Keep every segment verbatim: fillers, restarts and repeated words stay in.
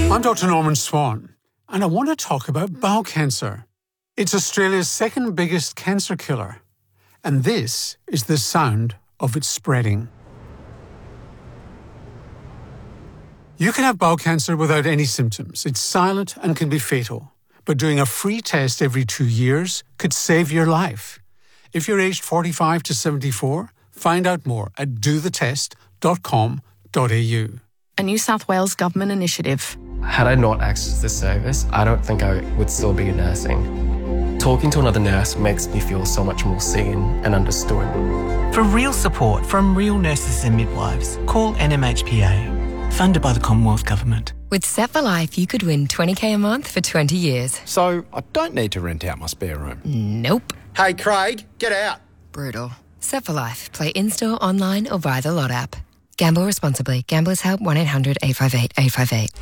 I'm Doctor Norman Swan, and I want to talk about bowel cancer. It's Australia's second biggest cancer killer, and this is the sound of it spreading. You can have bowel cancer without any symptoms. It's silent and can be fatal, but doing a free test every two years could save your life. If you're aged forty-five to seventy-four, find out more at do the test dot com dot a u. A New South Wales government initiative. Had I not accessed this service, I don't think I would still be nursing. Talking to another nurse makes me feel so much more seen and understood. For real support from real nurses and midwives, call N M H P A, funded by the Commonwealth Government. With Set for Life, you could win twenty k a month for twenty years. So I don't need to rent out my spare room? Nope. Hey, Craig, get out. Brutal. Set for Life. Play in-store, online or via the Lot app. Gamble responsibly. Gamblers Help one eight hundred eight five eight eight five eight.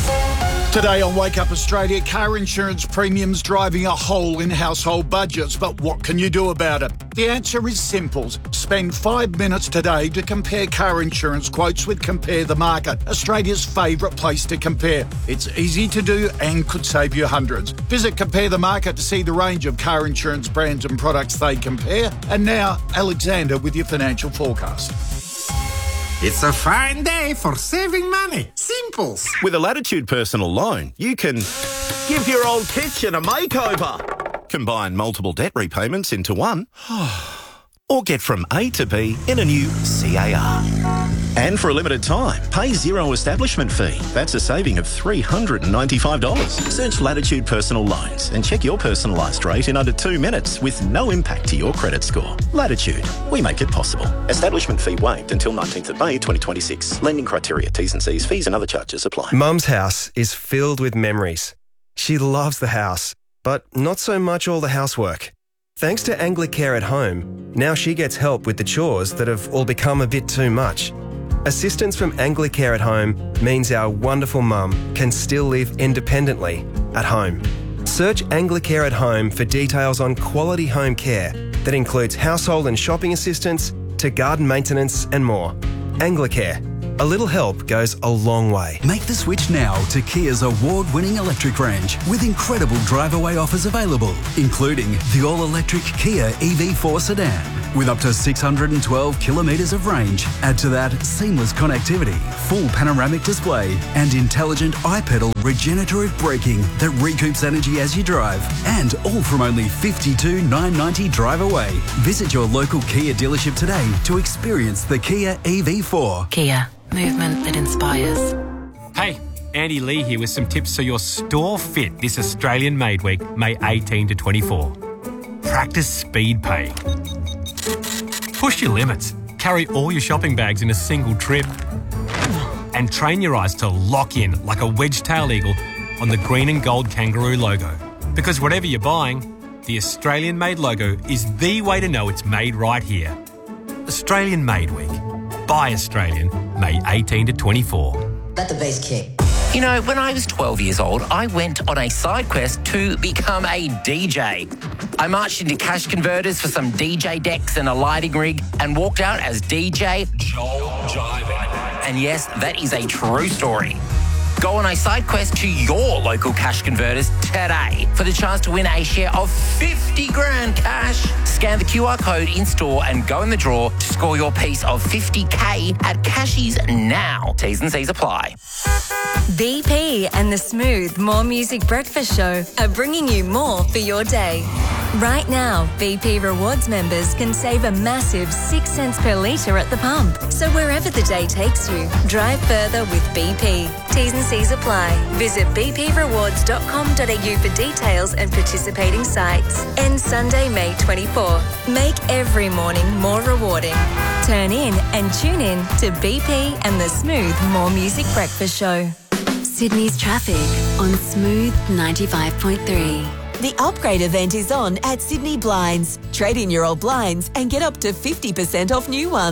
Today on Wake Up Australia, car insurance premiums driving a hole in household budgets. But what can you do about it? The answer is simple. Spend five minutes today to compare car insurance quotes with Compare the Market, Australia's favourite place to compare. It's easy to do and could save you hundreds. Visit Compare the Market to see the range of car insurance brands and products they compare. And now, Alexander with your financial forecast. It's a fine day for saving money. Simple. With a Latitude personal loan, you can give your old kitchen a makeover, combine multiple debt repayments into one, or get from A to B in a new C A R. And for a limited time, pay zero establishment fee. That's a saving of three hundred ninety-five dollars. Search Latitude Personal Loans and check your personalised rate in under two minutes with no impact to your credit score. Latitude, we make it possible. Establishment fee waived until nineteenth of May twenty twenty-six. Lending criteria, T's and C's, fees and other charges apply. Mum's house is filled with memories. She loves the house, but not so much all the housework. Thanks to Anglicare at Home, now she gets help with the chores that have all become a bit too much. Assistance from Anglicare at Home means our wonderful mum can still live independently at home. Search Anglicare at Home for details on quality home care that includes household and shopping assistance to garden maintenance and more. Anglicare. A little help goes a long way. Make the switch now to Kia's award-winning electric range with incredible drive-away offers available, including the all-electric Kia E V four sedan with up to six hundred twelve kilometres of range. Add to that seamless connectivity, full panoramic display and intelligent iPedal regenerative braking that recoups energy as you drive. And all from only fifty-two thousand nine hundred ninety dollars drive away. Visit your local Kia dealership today to experience the Kia E V four. Kia. Movement that inspires. Hey, Andy Lee here with some tips so your store fit this Australian Made Week, May eighteenth to twenty-four. Practice speed pay. Push your limits. Carry all your shopping bags in a single trip. And train your eyes to lock in like a wedge-tailed eagle on the green and gold kangaroo logo. Because whatever you're buying, the Australian Made logo is the way to know it's made right here. Australian Made Week. Buy Australian, May eighteenth to twenty-four. Let the bass kick. You know, when I was twelve years old, I went on a side quest to become a D J. I marched into cash converters for some D J decks and a lighting rig and walked out as D J Joel Jivin. And yes, that is a true story. Go on a side quest to your local cash converters today for the chance to win a share of fifty grand cash. Scan the Q R code in store and go in the draw to score your piece of fifty K at Cashies now. T's and C's apply. B P and the Smooth More Music Breakfast Show are bringing you more for your day. Right now, B P Rewards members can save a massive six cents per litre at the pump. So wherever the day takes you, drive further with B P. T's and C's apply. Visit b p rewards dot com dot a u for details and participating sites. End Sunday, May twenty-fourth. Make every morning more rewarding. Turn in and tune in to B P and the Smooth More Music Breakfast Show. Sydney's traffic on Smooth ninety-five point three. The upgrade event is on at Sydney Blinds. Trade in your old blinds and get up to fifty percent off new ones.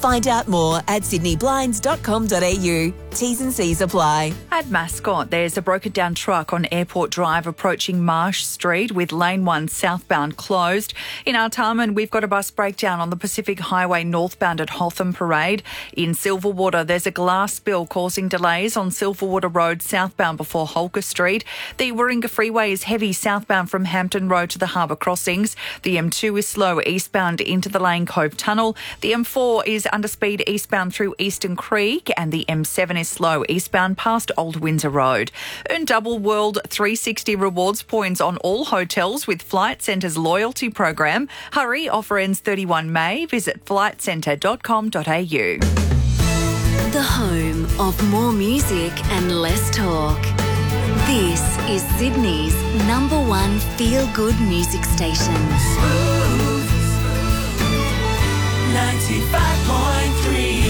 Find out more at sydney blinds dot com dot a u. T's and C's apply. At Mascot, there's a broken down truck on Airport Drive approaching Marsh Street with lane one southbound closed. In Artarmon, we've got a bus breakdown on the Pacific Highway northbound at Hotham Parade. In Silverwater, there's a glass spill causing delays on Silverwater Road southbound before Holker Street. The Warringah Freeway is heavy southbound from Hampton Road to the Harbour Crossings. The M two is slow eastbound into the Lane Cove Tunnel. The M four is under speed eastbound through Eastern Creek, and the M seven is slow eastbound past Old Windsor Road. Earn double World three sixty rewards points on all hotels with Flight Centre's loyalty program. Hurry, offer ends thirty-first of May. Visit flight centre dot com dot a u. The home of more music and less talk. This is Sydney's number one feel-good music station. ninety-five point three.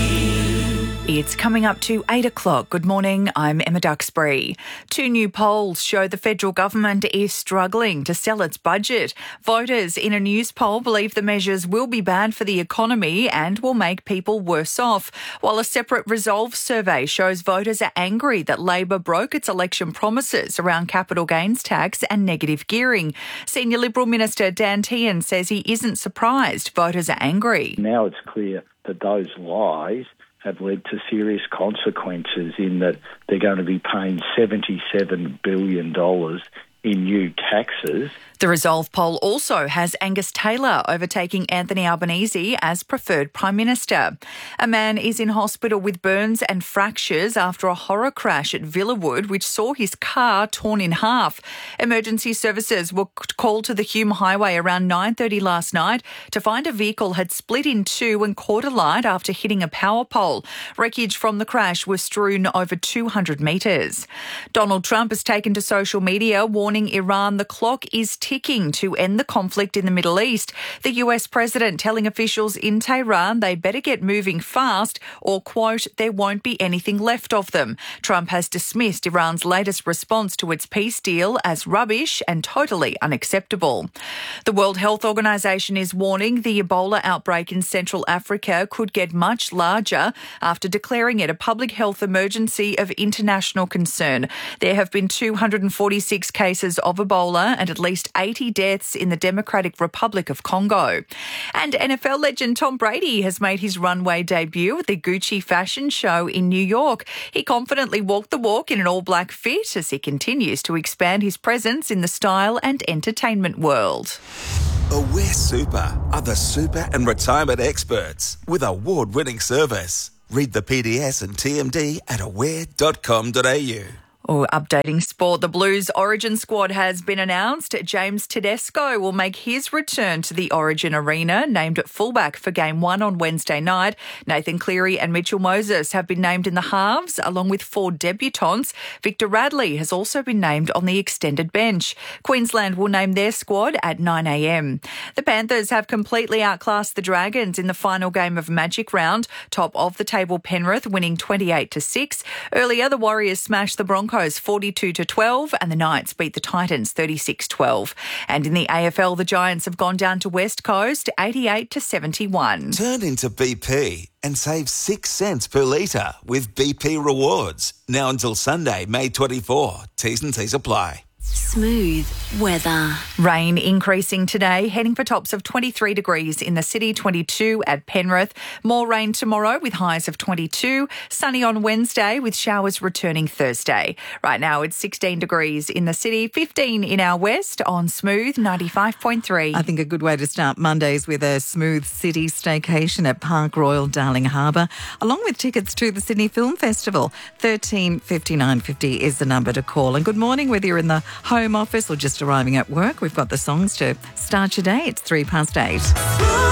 It's coming up to eight o'clock. Good morning, I'm Emma Duxbury. Two new polls show the federal government is struggling to sell its budget. Voters in a news poll believe the measures will be bad for the economy and will make people worse off, while a separate Resolve survey shows voters are angry that Labor broke its election promises around capital gains tax and negative gearing. Senior Liberal Minister Dan Tehan says he isn't surprised voters are angry. Now it's clear that those lies have led to serious consequences in that they're going to be paying seventy-seven billion dollars in new taxes. The Resolve poll also has Angus Taylor overtaking Anthony Albanese as preferred Prime Minister. A man is in hospital with burns and fractures after a horror crash at Villawood, which saw his car torn in half. Emergency services were called to the Hume Highway around nine thirty last night to find a vehicle had split in two and caught alight after hitting a power pole. Wreckage from the crash was strewn over two hundred metres. Donald Trump has taken to social media warning Iran the clock is ticking to end the conflict in the Middle East. The U S president telling officials in Tehran they better get moving fast or, quote, there won't be anything left of them. Trump has dismissed Iran's latest response to its peace deal as rubbish and totally unacceptable. The World Health Organization is warning the Ebola outbreak in Central Africa could get much larger after declaring it a public health emergency of international concern. There have been two hundred forty-six cases of Ebola and at least eighty deaths in the Democratic Republic of Congo. And N F L legend Tom Brady has made his runway debut at the Gucci fashion show in New York. He confidently walked the walk in an all-black fit as he continues to expand his presence in the style and entertainment world. Aware Super are the super and retirement experts with award-winning service. Read the P D S and T M D at aware dot com dot a u. Oh, updating sport, the Blues Origin squad has been announced. James Tedesco will make his return to the Origin Arena, named at fullback for Game one on Wednesday night. Nathan Cleary and Mitchell Moses have been named in the halves, along with four debutants. Victor Radley has also been named on the extended bench. Queensland will name their squad at nine a m. The Panthers have completely outclassed the Dragons in the final game of Magic Round. Top of the table Penrith winning twenty-eight to six. Earlier, the Warriors smashed the Broncos forty-two to twelve and the Knights beat the Titans thirty-six twelve. And in the A F L, the Giants have gone down to West Coast eighty-eight to seventy-one. Turn into B P and save six cents per litre with B P Rewards. Now until Sunday, May twenty-fourth. T's and C's apply. Smooth weather. Rain increasing today, heading for tops of twenty-three degrees in the city, twenty-two at Penrith. More rain tomorrow with highs of twenty-two. Sunny on Wednesday with showers returning Thursday. Right now it's sixteen degrees in the city, fifteen in our west on Smooth ninety-five point three. I think a good way to start Mondays with a Smooth City staycation at Park Royal, Darling Harbour, along with tickets to the Sydney Film Festival. thirteen fifty-nine fifty is the number to call. And good morning, whether you're in the home office or just arriving at work. We've got the songs to start your day. It's three past eight.